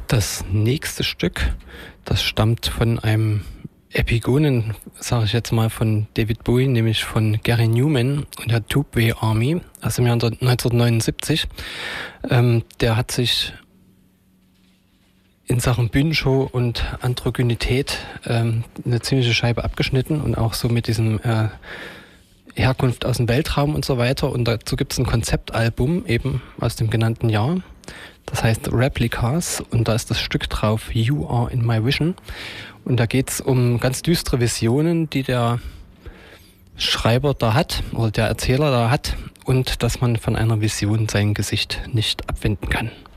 Das nächste Stück, das stammt von einem Epigonen, sage ich jetzt mal, von David Bowie, nämlich von Gary Newman und der Tubeway Army aus dem Jahr 1979. Der hat sich in Sachen Bühnenshow und Androgynität eine ziemliche Scheibe abgeschnitten und auch so mit diesem Herkunft aus dem Weltraum und so weiter. Und dazu gibt es ein Konzeptalbum eben aus dem genannten Jahr. Das heißt Replicas und da ist das Stück drauf You Are in My Vision. Und da geht es um ganz düstere Visionen, die der Schreiber da hat oder der Erzähler da hat und dass man von einer Vision sein Gesicht nicht abwenden kann.